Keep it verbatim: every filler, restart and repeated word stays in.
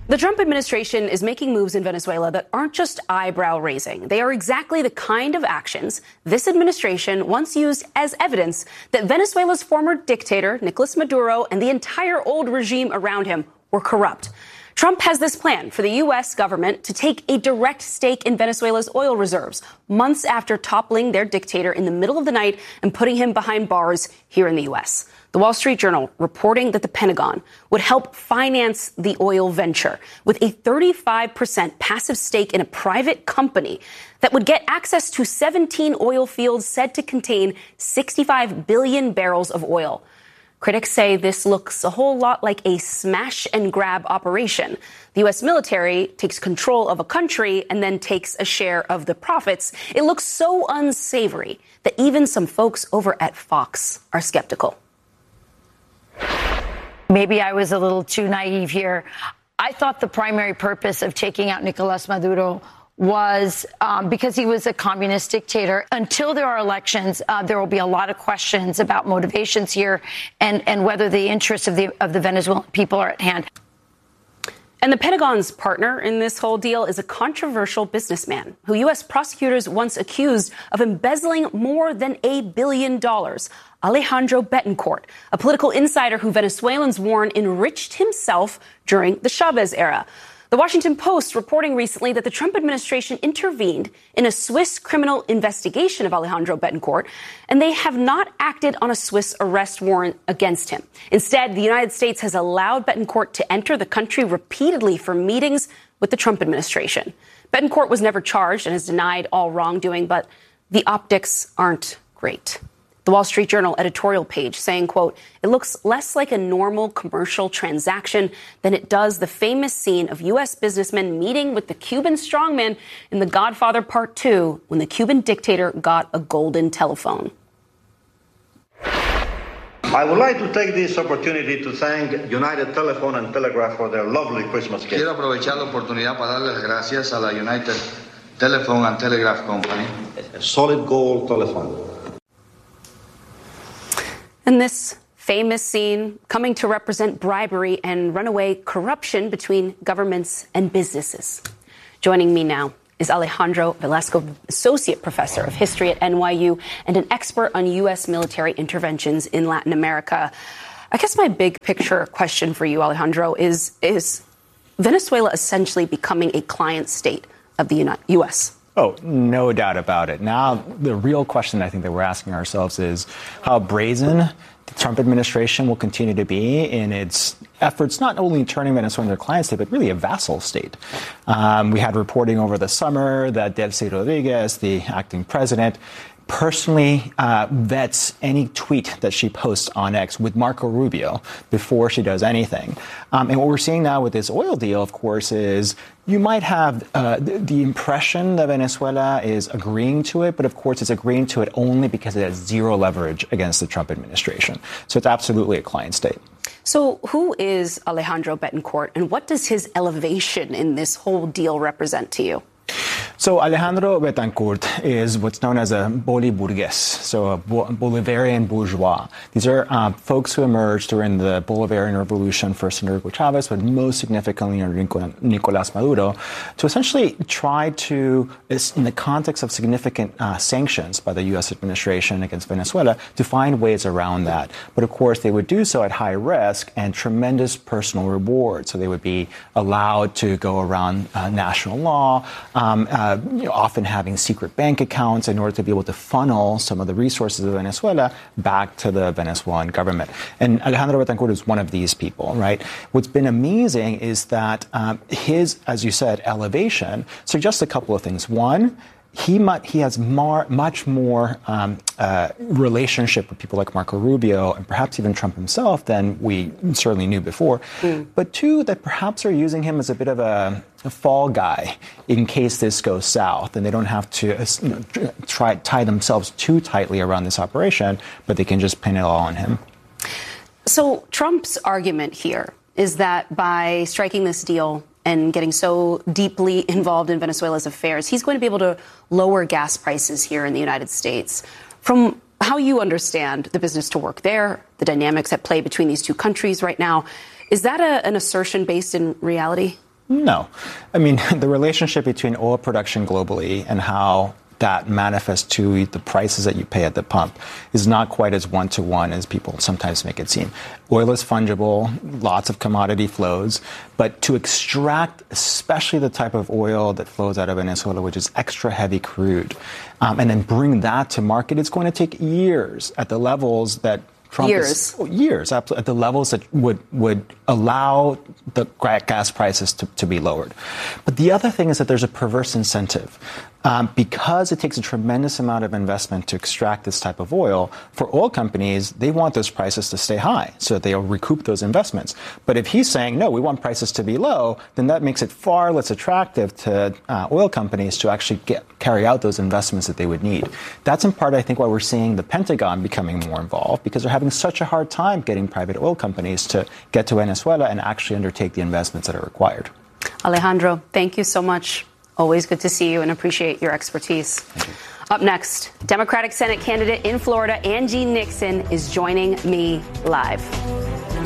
The Trump administration is making moves in Venezuela that aren't just eyebrow-raising. They are exactly the kind of actions this administration once used as evidence that Venezuela's former dictator, Nicolas Maduro, and the entire old regime around him were corrupt. Trump has this plan for the U S government to take a direct stake in Venezuela's oil reserves, months after toppling their dictator in the middle of the night and putting him behind bars here in the U S. The Wall Street Journal reporting that the Pentagon would help finance the oil venture with a thirty-five percent passive stake in a private company that would get access to seventeen oil fields said to contain sixty-five billion barrels of oil. Critics say this looks a whole lot like a smash and grab operation. The U S military takes control of a country and then takes a share of the profits. It looks so unsavory that even some folks over at Fox are skeptical. Maybe I was a little too naive here. I thought the primary purpose of taking out Nicolas Maduro was um, because he was a communist dictator. Until there are elections, uh, there will be a lot of questions about motivations here and, and whether the interests of the of the Venezuelan people are at hand. And the Pentagon's partner in this whole deal is a controversial businessman who U S prosecutors once accused of embezzling more than a billion dollars. Alejandro Betancourt, a political insider who Venezuelans warn enriched himself during the Chavez era. The Washington Post reporting recently that the Trump administration intervened in a Swiss criminal investigation of Alejandro Betancourt, and they have not acted on a Swiss arrest warrant against him. Instead, the United States has allowed Betancourt to enter the country repeatedly for meetings with the Trump administration. Betancourt was never charged and has denied all wrongdoing, but the optics aren't great. The Wall Street Journal editorial page saying, quote, it looks less like a normal commercial transaction than it does the famous scene of U S businessmen meeting with the Cuban strongman in The Godfather Part Two when the Cuban dictator got a golden telephone. I would like to take this opportunity to thank United Telephone and Telegraph for their lovely Christmas gift. Quiero aprovechar la oportunidad para darle las gracias a la United Telephone and Telegraph Company. A solid gold telephone. And this famous scene coming to represent bribery and runaway corruption between governments and businesses. Joining me now is Alejandro Velasco, Associate Professor of History at N Y U and an expert on U S military interventions in Latin America. I guess my big picture question for you, Alejandro, is, is Venezuela essentially becoming a client state of the U S? Oh, no doubt about it. Now, the real question I think that we're asking ourselves is how brazen the Trump administration will continue to be in its efforts, not only turning Venezuela into a client state, but really a vassal state. Um, we had reporting over the summer that Delcy Rodriguez, the acting president, personally uh, vets any tweet that she posts on X with Marco Rubio before she does anything. Um, and what we're seeing now with this oil deal, of course, is you might have uh, the, the impression that Venezuela is agreeing to it, but of course it's agreeing to it only because it has zero leverage against the Trump administration. So it's absolutely a client state. So who is Alejandro Betancourt, and what does his elevation in this whole deal represent to you? So Alejandro Betancourt is what's known as a Boliburgues, so a Bolivarian bourgeois. These are uh, folks who emerged during the Bolivarian Revolution, first under Hugo Chavez, but most significantly under Nicolas Maduro, to essentially try to, in the context of significant uh, sanctions by the U S administration against Venezuela, to find ways around that. But of course, they would do so at high risk and tremendous personal reward. So they would be allowed to go around uh, national law, um, uh, Uh, you know, often having secret bank accounts in order to be able to funnel some of the resources of Venezuela back to the Venezuelan government. And Alejandro Betancourt is one of these people, right? What's been amazing is that um, his, as you said, elevation suggests a couple of things. One, He might, he has more, much more um, uh, relationship with people like Marco Rubio and perhaps even Trump himself than we certainly knew before. Mm. But two, that perhaps are using him as a bit of a, a fall guy in case this goes south, and they don't have to you know, try tie themselves too tightly around this operation, but they can just pin it all on him. So Trump's argument here is that by striking this deal and getting so deeply involved in Venezuela's affairs, he's going to be able to lower gas prices here in the United States. From how you understand the business to work there, the dynamics at play between these two countries right now, is that a, an assertion based in reality? No. I mean, the relationship between oil production globally and how that manifests to the prices that you pay at the pump is not quite as one-to-one as people sometimes make it seem. Oil is fungible, lots of commodity flows, but to extract especially the type of oil that flows out of Venezuela, which is extra heavy crude, um, and then bring that to market, it's going to take years at the levels that Trump years. Is, oh, years, absolutely, at the levels that would, would allow the gas prices to, to be lowered. But the other thing is that there's a perverse incentive. Um, because it takes a tremendous amount of investment to extract this type of oil, for oil companies, they want those prices to stay high so that they'll recoup those investments. But if he's saying, no, we want prices to be low, then that makes it far less attractive to uh, oil companies to actually get, carry out those investments that they would need. That's in part, I think, why we're seeing the Pentagon becoming more involved, because they're having such a hard time getting private oil companies to get to Venezuela and actually undertake the investments that are required. Alejandro, thank you so much. Always good to see you and appreciate your expertise. You. Up next, Democratic Senate candidate in Florida, Angie Nixon, is joining me live.